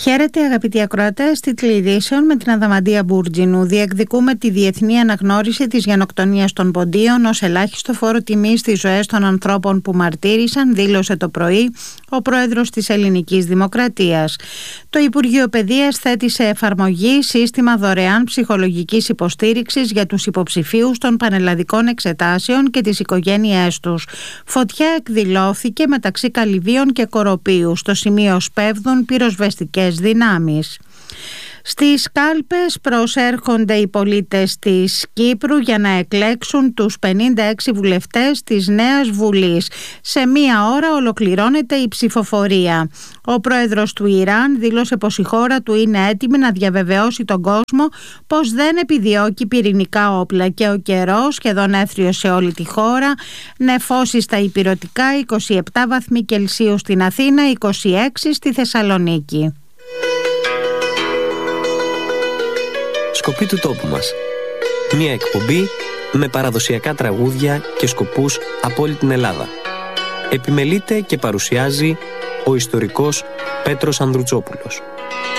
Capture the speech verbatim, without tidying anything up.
Χαίρετε αγαπητοί ακροατές, τίτλοι ειδήσεων με την Αδαμαντία Μπούρτζινου. Διεκδικούμε τη διεθνή αναγνώριση της γενοκτονίας των Ποντίων ως ελάχιστο φόρο τιμής στις ζωές των ανθρώπων που μαρτύρησαν, δήλωσε το πρωί ο πρόεδρος της Ελληνικής Δημοκρατίας. Το Υπουργείο Παιδείας θέτει σε εφαρμογή σύστημα δωρεάν ψυχολογικής υποστήριξης για τους υποψηφίους των πανελλαδικών εξετάσεων και τις οικογένειές τους. Φωτιά εκδηλώθηκε μεταξύ Καλυβίων και Κοροπίου. Στο σημείο σπέβδουν πυροσβεστικές δυνάμεις. Στις κάλπες προσέρχονται οι πολίτες της Κύπρου για να εκλέξουν τους πενήντα έξι βουλευτές της νέας Βουλής. Σε μία ώρα ολοκληρώνεται η ψηφοφορία. Ο πρόεδρος του Ιράν δήλωσε πως η χώρα του είναι έτοιμη να διαβεβαιώσει τον κόσμο πως δεν επιδιώκει πυρηνικά όπλα και ο καιρός σχεδόν έθριος σε όλη τη χώρα. Νεφώσεις στα ηπειρωτικά, είκοσι επτά βαθμοί Κελσίου στην Αθήνα, είκοσι έξι στη Θεσσαλονίκη. Σκοπή του τόπου μας. Μια εκπομπή με παραδοσιακά τραγούδια και σκοπούς από όλη την Ελλάδα. Επιμελείται και παρουσιάζει ο ιστορικός Πέτρος Ανδρουτσόπουλος.